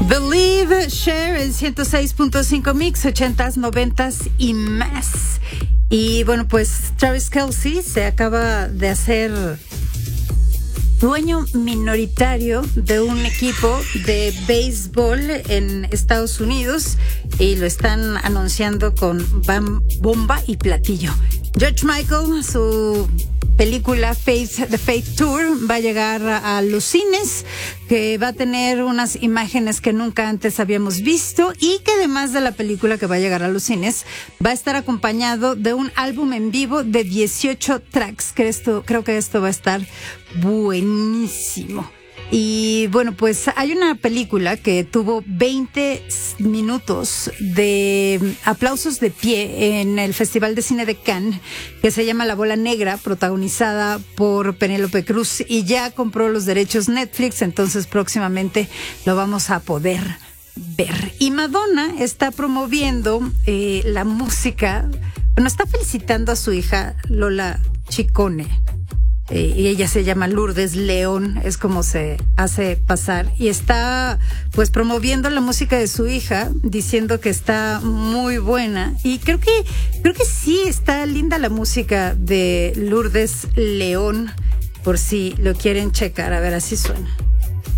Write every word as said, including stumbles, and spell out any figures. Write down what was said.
Believe, Share en ciento seis punto cinco Mix, ochentas, noventas y más. Y bueno, pues Travis Kelce se acaba de hacer dueño minoritario de un equipo de béisbol en Estados Unidos y lo están anunciando con bam, bomba y platillo. George Michael, su película Faith, The Faith Tour, va a llegar a los cines, que va a tener unas imágenes que nunca antes habíamos visto y que además de la película que va a llegar a los cines, va a estar acompañado de un álbum en vivo de dieciocho tracks, que esto, creo que esto va a estar buenísimo. Y bueno, pues hay una película que tuvo veinte minutos de aplausos de pie en el Festival de Cine de Cannes, que se llama La Bola Negra, protagonizada por Penélope Cruz, y ya compró los derechos Netflix, entonces próximamente lo vamos a poder ver. Y Madonna está promoviendo eh, la música, bueno, está felicitando a su hija Lola Ciccone. Eh, y ella se llama Lourdes León, es como se hace pasar, y está pues promoviendo la música de su hija, diciendo que está muy buena, y creo que creo que sí está linda la música de Lourdes León, por si lo quieren checar. A ver, así suena.